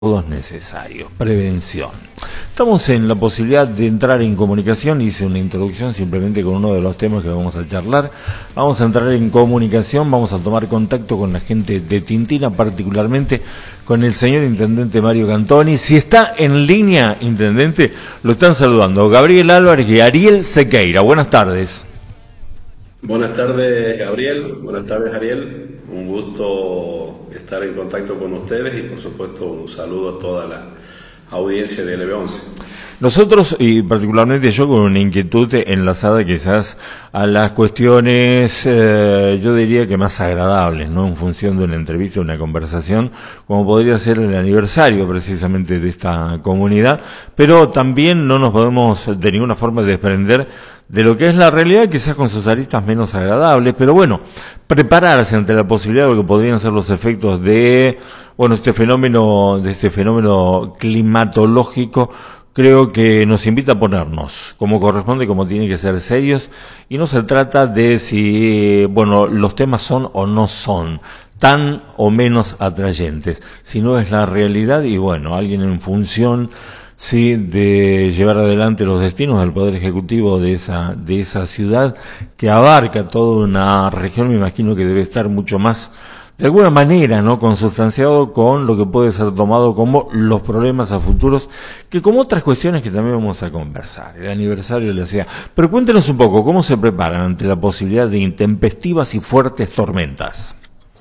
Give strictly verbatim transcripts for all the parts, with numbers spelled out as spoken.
Todos necesarios, prevención. Estamos en la posibilidad de entrar en comunicación, hice una introducción simplemente con uno de los temas que vamos a charlar. Vamos a entrar en comunicación, vamos a tomar contacto con la gente de Tintina, particularmente con el señor Intendente Mario Cantoni. Si está en línea, Intendente, lo están saludando Gabriel Álvarez y Ariel Sequeira. Buenas tardes. Buenas tardes, Gabriel. Buenas tardes, Ariel. Un gusto estar en contacto con ustedes y, por supuesto, un saludo a toda la audiencia de L B once. Nosotros, y particularmente yo, con una inquietud enlazada quizás a las cuestiones, eh, yo diría que más agradables, ¿no? En función de una entrevista, una conversación, como podría ser el aniversario precisamente de esta comunidad, pero también no nos podemos de ninguna forma desprender de lo que es la realidad, quizás con sus aristas menos agradables, pero bueno, prepararse ante la posibilidad de lo que podrían ser los efectos de, bueno, este fenómeno, de este fenómeno climatológico, creo que nos invita a ponernos, como corresponde, como tiene que ser, serios, y no se trata de si, bueno, los temas son o no son tan o menos atrayentes, sino es la realidad y, bueno, alguien en función, sí, de llevar adelante los destinos del Poder Ejecutivo de esa, de esa ciudad, que abarca toda una región, me imagino que debe estar mucho más, de alguna manera, ¿no?, consustanciado con lo que puede ser tomado como los problemas a futuros, que como otras cuestiones que también vamos a conversar, el aniversario le decía. Pero cuéntenos un poco, ¿cómo se preparan ante la posibilidad de intempestivas y fuertes tormentas?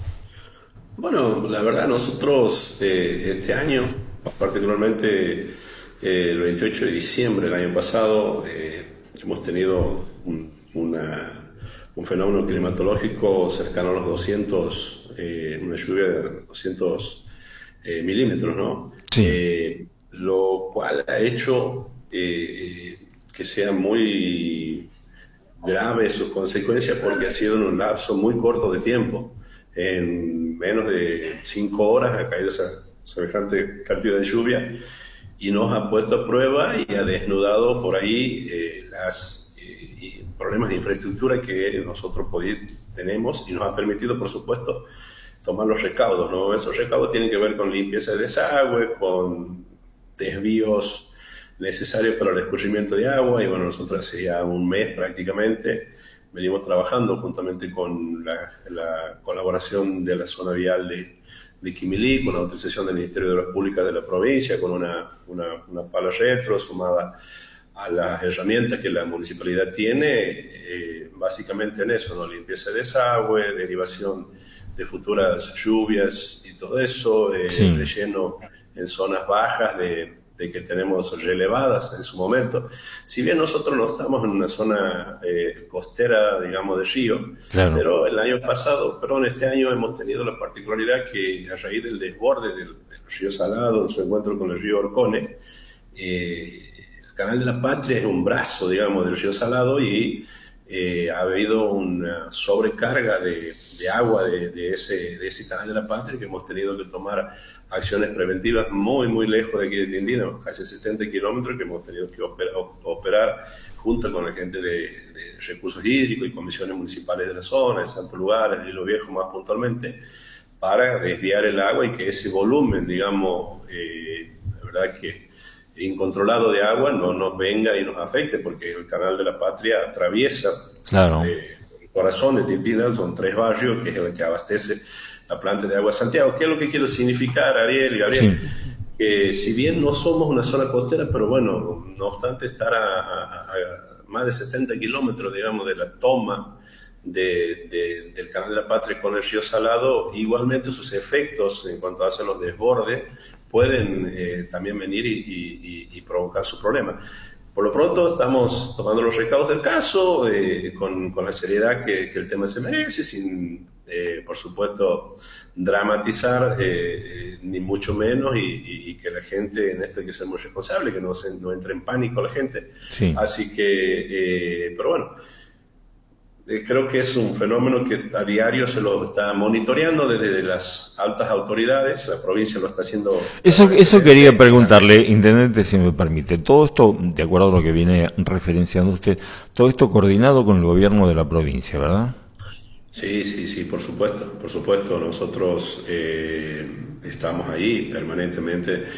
Bueno, la verdad, nosotros eh, este año, particularmente eh, el veintiocho de diciembre del año pasado, eh, hemos tenido un, una, un fenómeno climatológico cercano a los doscientos, eh, una lluvia de doscientos eh, milímetros, ¿no? Sí. Eh, lo cual ha hecho eh, que sea muy grave sus consecuencias, porque ha sido en un lapso muy corto de tiempo. En menos de cinco horas ha caído esa semejante cantidad de lluvia y nos ha puesto a prueba y ha desnudado por ahí eh, los eh, problemas de infraestructura que nosotros tenemos, y nos ha permitido, por supuesto, tomar los recaudos, ¿no? Esos recaudos tienen que ver con limpieza de desagüe, con desvíos necesarios para el escurrimiento de agua, y bueno, nosotros hace ya un mes prácticamente venimos trabajando juntamente con la, la colaboración de la zona vial de, de Quimilí, con la autorización del Ministerio de Obras Públicas de la provincia, con una, una, una pala retro sumada a las herramientas que la municipalidad tiene, eh, básicamente en eso, ¿no? Limpieza de desagüe, derivación de futuras lluvias y todo eso, eh, sí. Relleno en zonas bajas de, de que tenemos relevadas en su momento. Si bien nosotros no estamos en una zona eh, costera, digamos, de río, claro, pero el año pasado, perdón, este año hemos tenido la particularidad que a raíz del desborde del, del río Salado, en su encuentro con el río Orcones, eh, el Canal de la Patria es un brazo, digamos, del río Salado, y eh, ha habido una sobrecarga de, de agua de, de, ese, de ese Canal de la Patria, que hemos tenido que tomar acciones preventivas muy, muy lejos de aquí de Tintina, casi setenta kilómetros, que hemos tenido que operar, operar junto con la gente de, de recursos hídricos y comisiones municipales de la zona, de Santo Lugar, de Hilo Viejo más puntualmente, para desviar el agua y que ese volumen, digamos, eh, la verdad que incontrolado de agua no nos venga y nos afecte, porque el Canal de la Patria atraviesa, claro, eh, el corazón de Tintina, son tres barrios, que es el que abastece la planta de agua de Santiago. ¿Qué es lo que quiero significar, Ariel y Gabriel? Sí. Que si bien no somos una zona costera, pero bueno, no obstante estar a, a, a más de setenta kilómetros, digamos, de la toma de, de, del Canal de la Patria con el río Salado, igualmente sus efectos en cuanto a los desbordes pueden eh, también venir y, y, y provocar su problema. Por lo pronto estamos tomando los recaudos del caso eh, con, con la seriedad que, que el tema se merece, sin, eh, por supuesto, dramatizar, eh, eh, ni mucho menos, y, y, y que la gente, en esto hay que ser muy responsable, que no, se, no entre en pánico la gente. Sí. Así que, eh, pero bueno, eh, creo que es un fenómeno que a diario se lo está monitoreando desde las altas autoridades, la provincia lo está haciendo. Eso, eso quería preguntarle, Intendente, si me permite. Todo esto, de acuerdo a lo que viene referenciando usted, todo esto coordinado con el gobierno de la provincia, ¿verdad? Sí, sí, sí, por supuesto, por supuesto. Nosotros eh, estamos ahí permanentemente